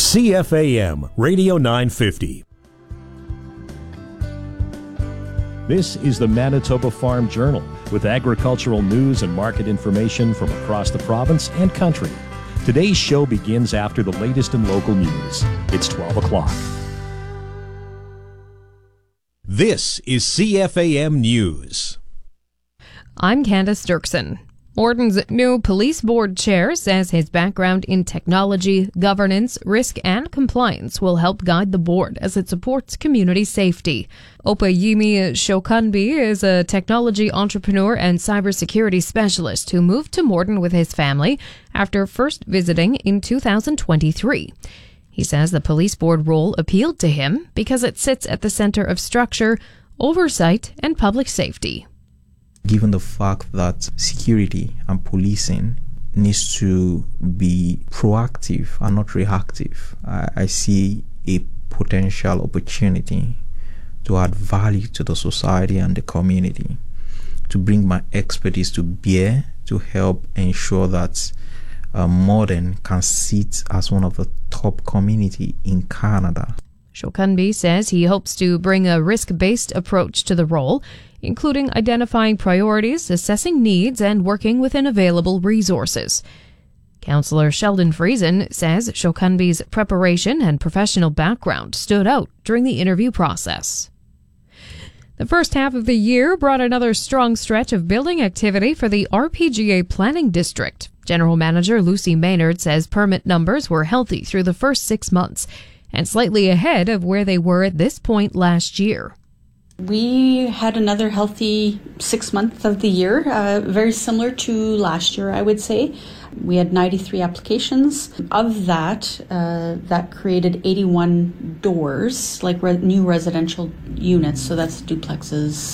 CFAM Radio 950. This is the Manitoba Farm Journal with agricultural news and market information from across the province and country. Today's show begins after the latest in local news. It's 12 o'clock. This is CFAM News. I'm Candace Dirksen. Morton's new police board chair says his background in technology, governance, risk and compliance will help guide the board as it supports community safety. Opayemi Shokunbi is a technology entrepreneur and cybersecurity specialist who moved to Morton with his family after first visiting in 2023. He says the police board role appealed to him because it sits at the center of structure, oversight and public safety. Given the fact that security and policing needs to be proactive and not reactive, I see a potential opportunity to add value to the society and the community, to bring my expertise to bear to help ensure that Morton can sit as one of the top community in Canada. Shokunbi says he hopes to bring a risk-based approach to the role, including identifying priorities, assessing needs, and working within available resources. Councillor Sheldon Friesen says Shokunbi's preparation and professional background stood out during the interview process. The first half of the year brought another strong stretch of building activity for the RPGA Planning District. General Manager Lucy Maynard says permit numbers were healthy through the first 6 months and slightly ahead of where they were at this point last year. We had another healthy 6 months of the year, very similar to last year, I would say. We had 93 applications. Of that, that created 81 doors, like new residential units, so that's duplexes,